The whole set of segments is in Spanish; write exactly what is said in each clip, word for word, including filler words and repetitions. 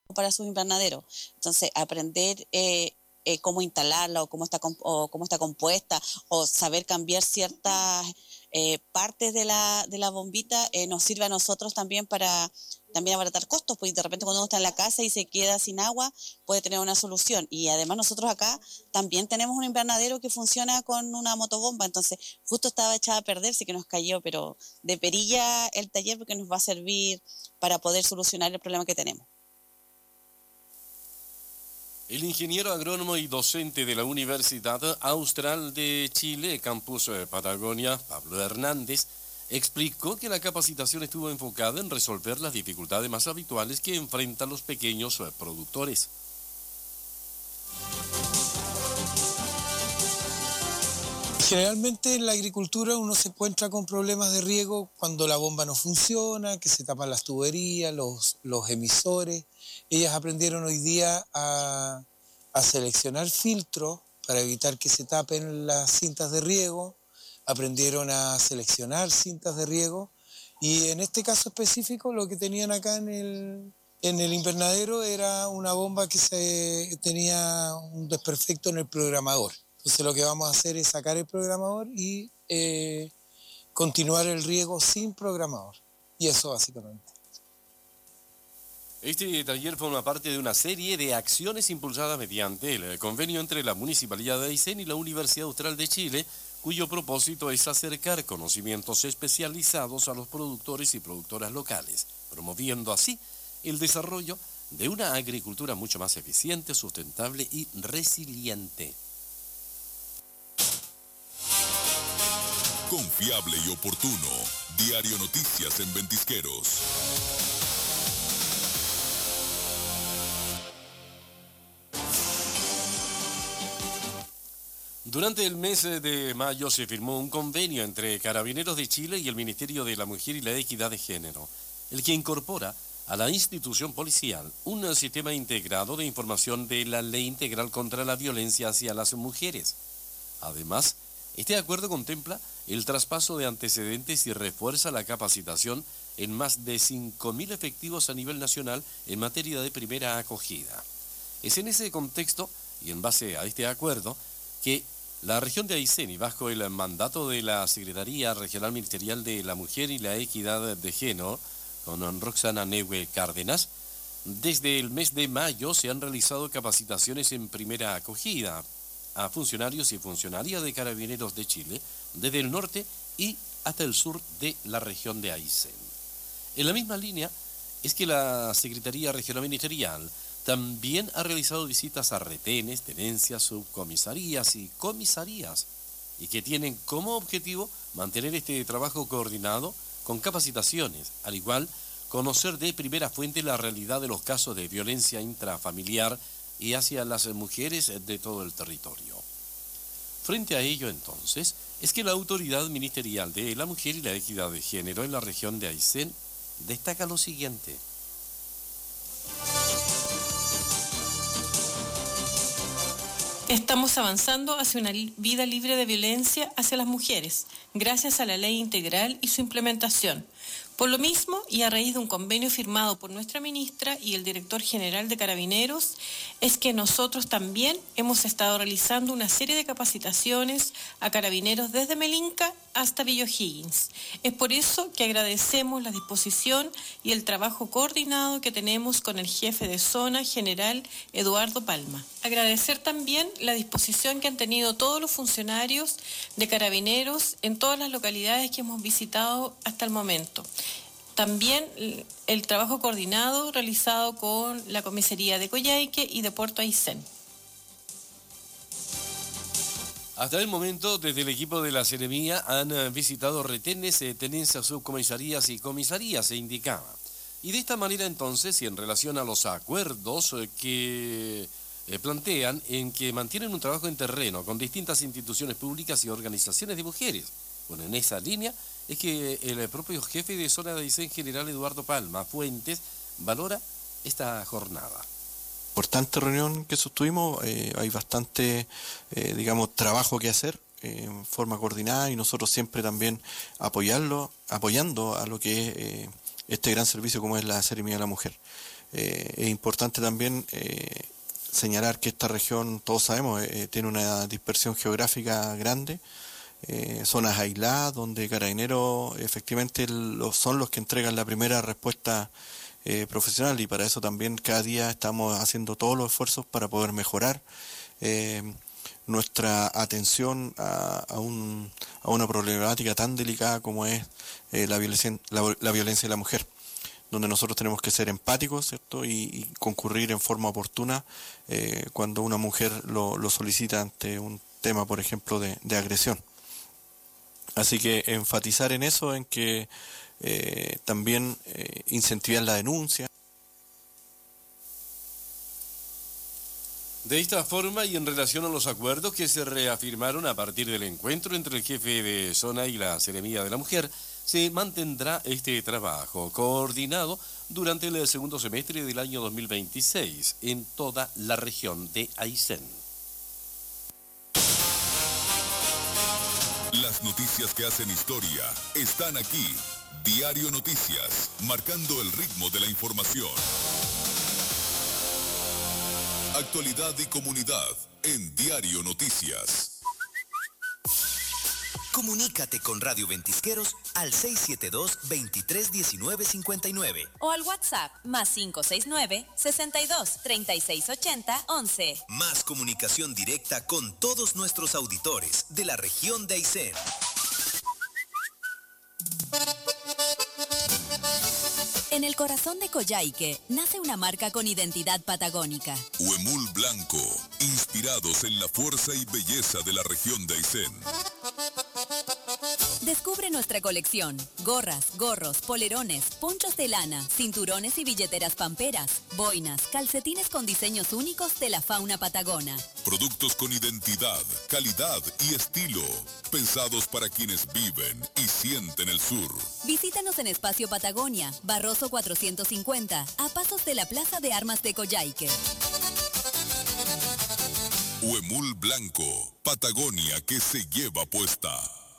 para sus invernaderos. Entonces, aprender eh, eh, cómo instalarla o cómo está, o cómo está compuesta, o saber cambiar ciertas eh, partes de la, de la bombita, eh, nos sirve a nosotros también para también abaratar costos, porque de repente cuando uno está en la casa y se queda sin agua, puede tener una solución. Y además nosotros acá también tenemos un invernadero que funciona con una motobomba, entonces justo estaba echada a perderse, que nos cayó, pero de perilla el taller, porque nos va a servir para poder solucionar el problema que tenemos. El ingeniero agrónomo y docente de la Universidad Austral de Chile, Campus Patagonia, Pablo Hernández, explicó que la capacitación estuvo enfocada en resolver las dificultades más habituales que enfrentan los pequeños productores. Generalmente en la agricultura uno se encuentra con problemas de riego cuando la bomba no funciona, que se tapan las tuberías, los, los emisores. Ellas aprendieron hoy día a, a seleccionar filtros para evitar que se tapen las cintas de riego, aprendieron a seleccionar cintas de riego y en este caso específico lo que tenían acá en el, en el invernadero era una bomba que se, tenía un desperfecto en el programador. Entonces lo que vamos a hacer es sacar el programador y eh, continuar el riego sin programador. Y eso básicamente. Este taller forma parte de una serie de acciones impulsadas mediante el convenio entre la Municipalidad de Aysén y la Universidad Austral de Chile, cuyo propósito es acercar conocimientos especializados a los productores y productoras locales, promoviendo así el desarrollo de una agricultura mucho más eficiente, sustentable y resiliente. Confiable y oportuno. Diario Noticias en Ventisqueros. Durante el mes de mayo se firmó un convenio entre Carabineros de Chile y el Ministerio de la Mujer y la Equidad de Género, el que incorpora a la institución policial un sistema integrado de información de la Ley Integral contra la Violencia hacia las Mujeres. Además, este acuerdo contempla el traspaso de antecedentes y refuerza la capacitación en más de cinco mil efectivos a nivel nacional en materia de primera acogida. Es en ese contexto y en base a este acuerdo que la región de Aysén, y bajo el mandato de la Secretaría Regional Ministerial de la Mujer y la Equidad de Género, con Roxana Neue Cárdenas, desde el mes de mayo se han realizado capacitaciones en primera acogida a funcionarios y funcionarias de Carabineros de Chile, desde el norte y hasta el sur de la región de Aysén. En la misma línea es que la Secretaría Regional Ministerial también ha realizado visitas a retenes, tenencias, subcomisarías y comisarías, y que tienen como objetivo mantener este trabajo coordinado con capacitaciones, al igual conocer de primera fuente la realidad de los casos de violencia intrafamiliar y hacia las mujeres de todo el territorio. Frente a ello, entonces, es que la Autoridad Ministerial de la Mujer y la Equidad de Género en la región de Aysén destaca lo siguiente. Estamos avanzando hacia una vida libre de violencia hacia las mujeres, gracias a la Ley Integral y su implementación. Por lo mismo, y a raíz de un convenio firmado por nuestra ministra y el director general de Carabineros, es que nosotros también hemos estado realizando una serie de capacitaciones a carabineros desde Melinca hasta Villa O'Higgins. Es por eso que agradecemos la disposición y el trabajo coordinado que tenemos con el jefe de zona, general Eduardo Palma. Agradecer también la disposición que han tenido todos los funcionarios de Carabineros en todas las localidades que hemos visitado hasta el momento. También el trabajo coordinado realizado con la comisaría de Coyhaique y de Puerto Aysén. Hasta el momento, desde el equipo de la Seremía han visitado retenes, tenencias, subcomisarías y comisarías, se indicaba. Y de esta manera entonces, y en relación a los acuerdos que eh, plantean en que mantienen un trabajo en terreno con distintas instituciones públicas y organizaciones de mujeres. Bueno, en esa línea es que el propio jefe de zona de Aysén, general Eduardo Palma Fuentes, valora esta jornada. Importante reunión que sostuvimos, eh, hay bastante, eh, digamos, trabajo que hacer eh, en forma coordinada y nosotros siempre también apoyarlo, apoyando a lo que es eh, este gran servicio como es la Seremía de la Mujer. Eh, es importante también eh, señalar que esta región, todos sabemos, eh, tiene una dispersión geográfica grande, eh, zonas aisladas donde Carabineros efectivamente los, son los que entregan la primera respuesta eh, profesional, y para eso también cada día estamos haciendo todos los esfuerzos para poder mejorar eh, nuestra atención a, a, un, a una problemática tan delicada como es eh, la, violencia, la, la violencia de la mujer, donde nosotros tenemos que ser empáticos, ¿cierto? Y, y concurrir en forma oportuna eh, cuando una mujer lo, lo solicita ante un tema, por ejemplo, de, de agresión. Así que enfatizar en eso, en que eh, también eh, incentivar la denuncia. De esta forma, y en relación a los acuerdos que se reafirmaron a partir del encuentro entre el jefe de zona y la Seremía de la Mujer, se mantendrá este trabajo coordinado durante el segundo semestre del año dos mil veintiséis en toda la región de Aysén. Las noticias que hacen historia están aquí. Diario Noticias, marcando el ritmo de la información. Actualidad y comunidad en Diario Noticias. Comunícate con Radio Ventisqueros al seis siete dos, veintitrés diecinueve cincuenta y nueve. O al WhatsApp más cinco seis nueve, sesenta y dos, treinta y seis ochenta, once. Más comunicación directa con todos nuestros auditores de la región de Aysén. En el corazón de Coyhaique nace una marca con identidad patagónica. Huemul Blanco, inspirados en la fuerza y belleza de la región de Aysén. Descubre nuestra colección: gorras, gorros, polerones, ponchos de lana, cinturones y billeteras pamperas, boinas, calcetines con diseños únicos de la fauna patagona. Productos con identidad, calidad y estilo, pensados para quienes viven y sienten el sur. Visítanos en Espacio Patagonia, Barroso cuatrocientos cincuenta, a pasos de la Plaza de Armas de Coyhaique. Huemul Blanco, Patagonia que se lleva puesta.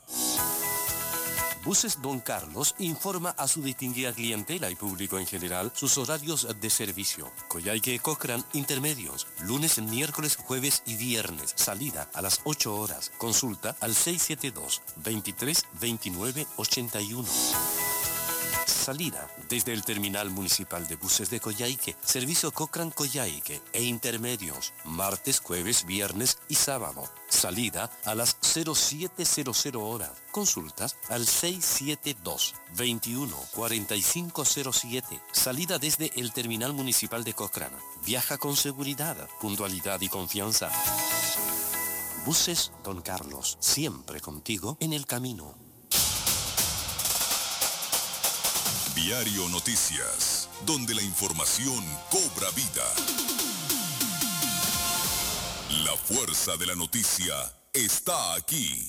Buses Don Carlos informa a su distinguida clientela y público en general sus horarios de servicio. Coyhaique Cochrane intermedios, lunes, miércoles, jueves y viernes. Salida a las ocho horas. Consulta al seis siete dos, veintitrés veintinueve ochenta y uno. Salida desde el Terminal Municipal de Buses de Coyhaique, servicio Cochrane Coyhaique e intermedios, martes, jueves, viernes y sábado. Salida a las cero siete cero cero horas. Consultas al seis siete dos, veintiuno cuarenta y cinco cero siete. Salida desde el Terminal Municipal de Cochrane. Viaja con seguridad, puntualidad y confianza. Buses Don Carlos, siempre contigo en el camino. Diario Noticias, donde la información cobra vida. La fuerza de la noticia está aquí.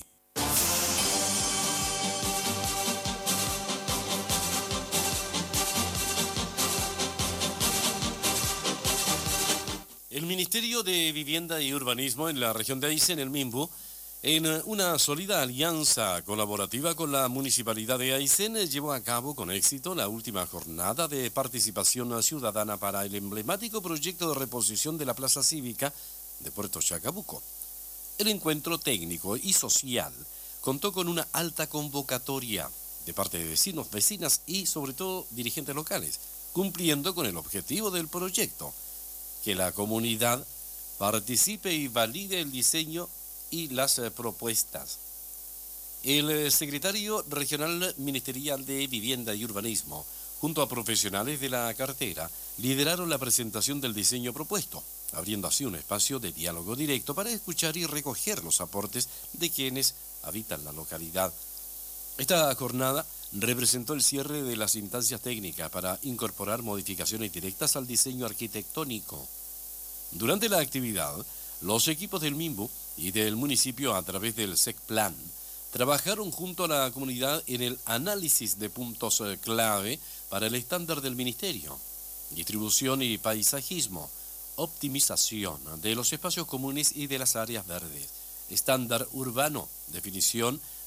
El Ministerio de Vivienda y Urbanismo en la región de Aysén, el MIMBU, en una sólida alianza colaborativa con la Municipalidad de Aysén, llevó a cabo con éxito la última jornada de participación ciudadana para el emblemático proyecto de reposición de la Plaza Cívica de Puerto Chacabuco. El encuentro técnico y social contó con una alta convocatoria de parte de vecinos, vecinas y sobre todo dirigentes locales, cumpliendo con el objetivo del proyecto, que la comunidad participe y valide el diseño y las eh, propuestas. El eh, secretario regional ministerial de Vivienda y Urbanismo, junto a profesionales de la cartera, lideraron la presentación del diseño propuesto, abriendo así un espacio de diálogo directo para escuchar y recoger los aportes de quienes habitan la localidad. Esta jornada representó el cierre de las instancias técnicas para incorporar modificaciones directas al diseño arquitectónico. Durante la actividad, los equipos del MIMBU y del municipio, a través del SECPLAN, trabajaron junto a la comunidad en el análisis de puntos clave para el estándar del ministerio, distribución y paisajismo, optimización de los espacios comunes y de las áreas verdes, estándar urbano, definición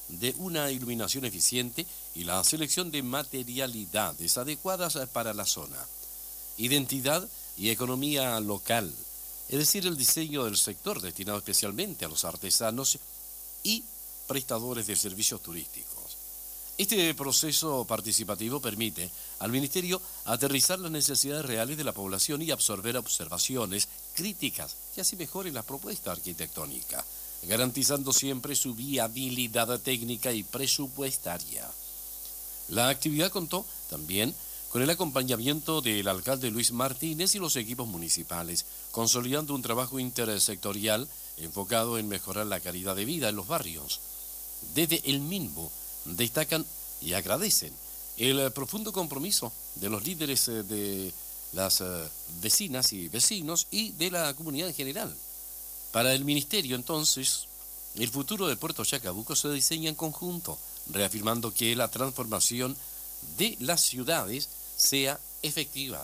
de una iluminación eficiente y la selección de materialidades adecuadas para la zona. Identidad y economía local, es decir, el diseño del sector destinado especialmente a los artesanos y prestadores de servicios turísticos. Este proceso participativo permite al Ministerio aterrizar las necesidades reales de la población y absorber observaciones críticas que así mejoren la propuesta arquitectónica, garantizando siempre su viabilidad técnica y presupuestaria. La actividad contó también con el acompañamiento del alcalde Luis Martínez y los equipos municipales, consolidando un trabajo intersectorial enfocado en mejorar la calidad de vida en los barrios. Desde el MINBU destacan y agradecen el profundo compromiso de los líderes de las vecinas y vecinos y de la comunidad en general. Para el Ministerio, entonces, el futuro del puerto Chacabuco se diseña en conjunto, reafirmando que la transformación de las ciudades sea efectiva.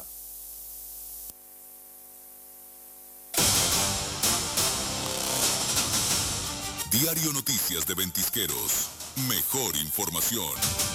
Diario Noticias de Ventisqueros. Mejor información.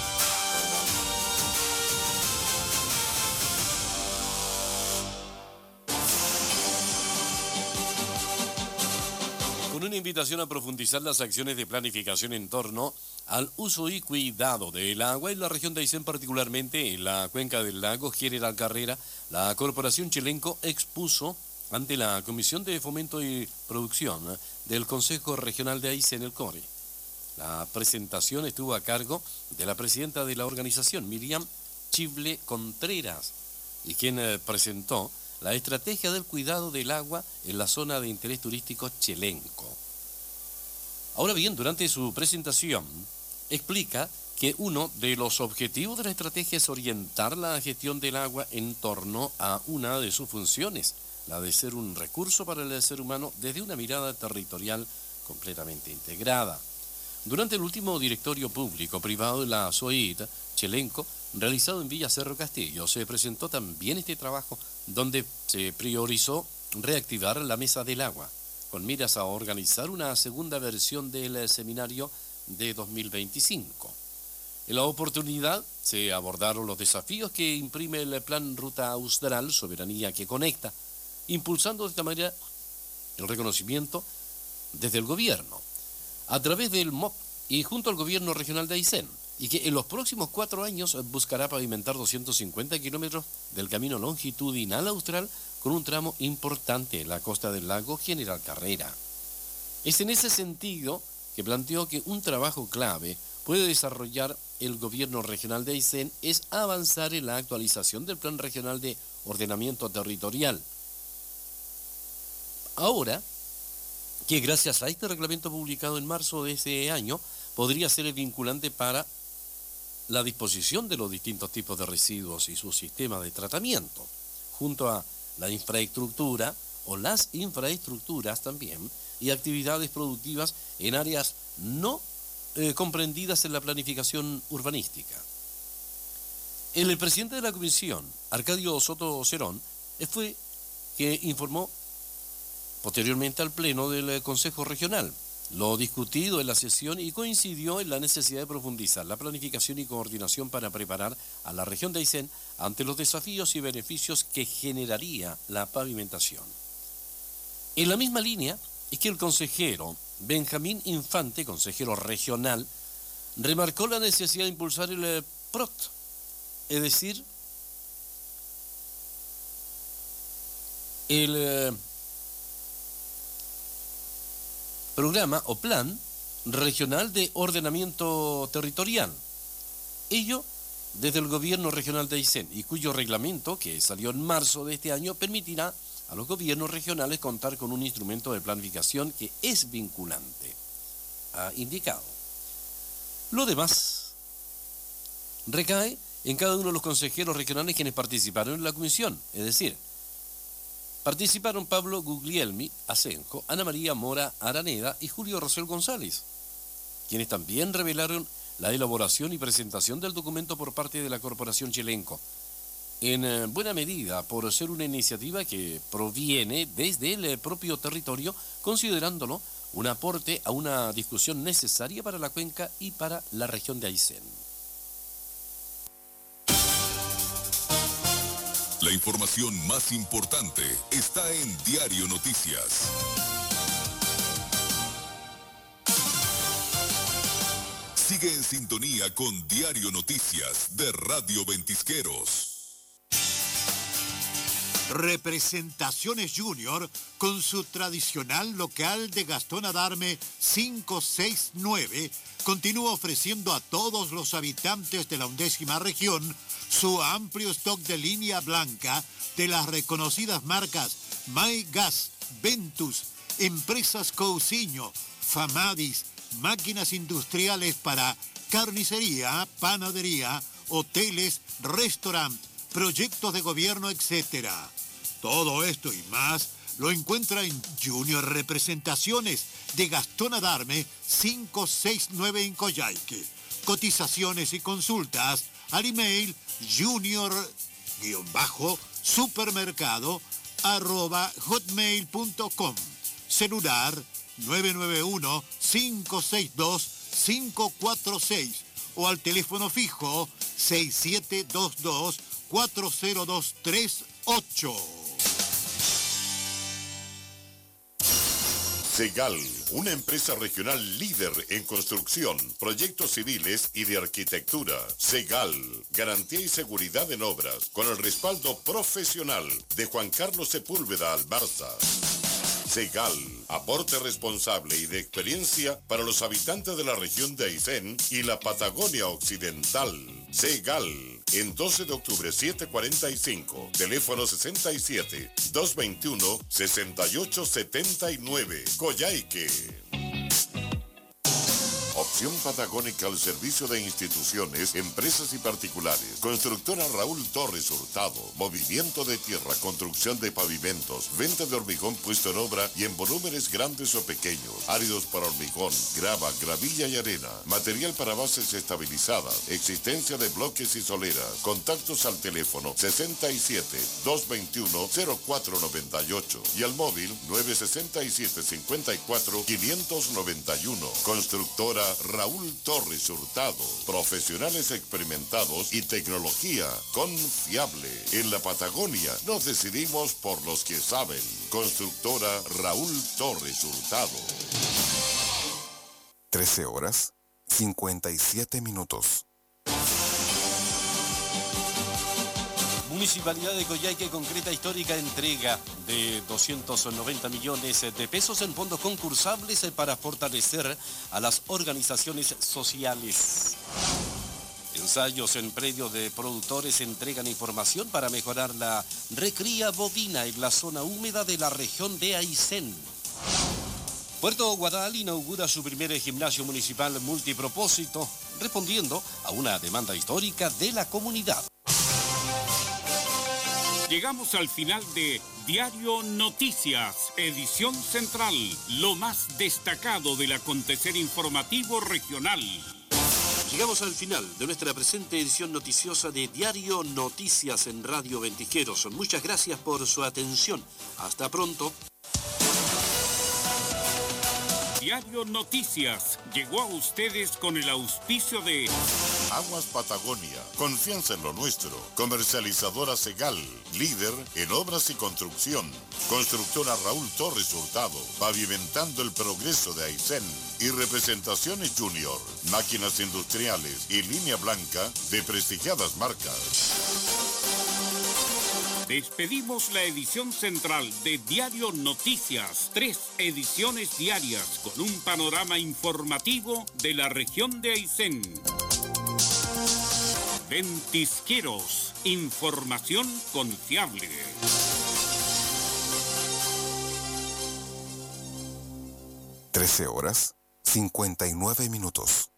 Con una invitación a profundizar las acciones de planificación en torno al uso y cuidado del agua en la región de Aysén, particularmente en la cuenca del lago General Carrera, la Corporación Chelenco expuso ante la Comisión de Fomento y Producción del Consejo Regional de Aysén, el CORE. La presentación estuvo a cargo de la presidenta de la organización, Miriam Chible Contreras, y quien presentó la estrategia del cuidado del agua en la zona de interés turístico Chelenco. Ahora bien, durante su presentación, explica que uno de los objetivos de la estrategia es orientar la gestión del agua en torno a una de sus funciones, la de ser un recurso para el ser humano desde una mirada territorial completamente integrada. Durante el último directorio público-privado de la S O I T Chelenco, realizado en Villa Cerro Castillo, se presentó también este trabajo donde se priorizó reactivar la Mesa del Agua, con miras a organizar una segunda versión del seminario de dos mil veinticinco. En la oportunidad se abordaron los desafíos que imprime el Plan Ruta Austral, Soberanía que Conecta, impulsando de esta manera el reconocimiento desde el gobierno, a través del M O P y junto al gobierno regional de Aysén, y que en los próximos cuatro años buscará pavimentar doscientos cincuenta kilómetros del camino longitudinal austral con un tramo importante en la costa del lago General Carrera. Es en ese sentido que planteó que un trabajo clave puede desarrollar el gobierno regional de Aysén es avanzar en la actualización del Plan Regional de Ordenamiento Territorial. Ahora, que gracias a este reglamento publicado en marzo de ese año, podría ser el vinculante para la disposición de los distintos tipos de residuos y sus sistemas de tratamiento, junto a la infraestructura o las infraestructuras también, y actividades productivas en áreas no eh, comprendidas en la planificación urbanística. El presidente de la comisión, Arcadio Soto Cerón, fue que informó posteriormente al pleno del Consejo Regional lo discutido en la sesión y coincidió en la necesidad de profundizar la planificación y coordinación para preparar a la región de Aysén ante los desafíos y beneficios que generaría la pavimentación. En la misma línea es que el consejero Benjamín Infante, consejero regional, remarcó la necesidad de impulsar el P R O T, es decir, el programa o plan regional de ordenamiento territorial. Ello desde el gobierno regional de Aysén, y cuyo reglamento, que salió en marzo de este año, permitirá a los gobiernos regionales contar con un instrumento de planificación que es vinculante, ha indicado. Lo demás recae en cada uno de los consejeros regionales quienes participaron en la comisión, es decir, participaron Pablo Guglielmi Asenjo, Ana María Mora Araneda y Julio Rosel González, quienes también revelaron la elaboración y presentación del documento por parte de la Corporación Chelenco, en buena medida por ser una iniciativa que proviene desde el propio territorio, considerándolo un aporte a una discusión necesaria para la cuenca y para la región de Aysén. La información más importante está en Diario Noticias. Sigue en sintonía con Diario Noticias de Radio Ventisqueros. Representaciones Junior, con su tradicional local de Gastón Adarme cinco seis nueve, continúa ofreciendo a todos los habitantes de la undécima región su amplio stock de línea blanca de las reconocidas marcas My Gas, Ventus, Empresas Cousiño, Famadis, máquinas industriales para carnicería, panadería, hoteles, restaurantes, proyectos de gobierno, etcétera. Todo esto y más lo encuentra en Junior Representaciones de Gastón Adarme cinco seis nueve en Coyhaique. Cotizaciones y consultas al email junior-supermercado arroba hotmail punto com. Celular nueve nueve uno, cinco seis dos, cinco cuatro seis o al teléfono fijo seis siete dos dos, cuatro cero dos tres ocho. Segal, una empresa regional líder en construcción, proyectos civiles y de arquitectura. Segal, garantía y seguridad en obras, con el respaldo profesional de Juan Carlos Sepúlveda Albarza. Segal, aporte responsable y de experiencia para los habitantes de la región de Aysén y la Patagonia Occidental. Segal, en doce de octubre setecientos cuarenta y cinco, teléfono sesenta y siete, doscientos veintiuno, sesenta y ocho setenta y nueve, Coyhaique. Opción patagónica al servicio de instituciones, empresas y particulares. Constructora Raúl Torres Hurtado. Movimiento de tierra, construcción de pavimentos, venta de hormigón puesto en obra y en volúmenes grandes o pequeños. Áridos para hormigón, grava, gravilla y arena. Material para bases estabilizadas. Existencia de bloques y soleras. Contactos al teléfono sesenta y siete, doscientos veintiuno, cero cuatro noventa y ocho y al móvil nueve sesenta y siete, cincuenta y cuatro, quinientos noventa y uno. Constructora Raúl Torres Hurtado, profesionales experimentados y tecnología confiable. En la Patagonia nos decidimos por los que saben. Constructora Raúl Torres Hurtado. trece horas, cincuenta y siete minutos. Municipalidad de Coyhaique concreta histórica entrega de doscientos noventa millones de pesos en fondos concursables para fortalecer a las organizaciones sociales. Ensayos en predios de productores entregan información para mejorar la recría bovina en la zona húmeda de la región de Aysén. Puerto Guadal inaugura su primer gimnasio municipal multipropósito, respondiendo a una demanda histórica de la comunidad. Llegamos al final de Diario Noticias, edición central, lo más destacado del acontecer informativo regional. Llegamos al final de nuestra presente edición noticiosa de Diario Noticias en Radio Ventisqueros. Muchas gracias por su atención. Hasta pronto. Diario Noticias llegó a ustedes con el auspicio de Aguas Patagonia, confianza en lo nuestro. Comercializadora Segal, líder en obras y construcción. Constructora Raúl Torres Hurtado, pavimentando el progreso de Aysén. Y Representaciones Junior, máquinas industriales y línea blanca de prestigiadas marcas. Despedimos la edición central de Diario Noticias, tres ediciones diarias con un panorama informativo de la región de Aysén. Ventisqueros, información confiable. trece horas, cincuenta y nueve minutos.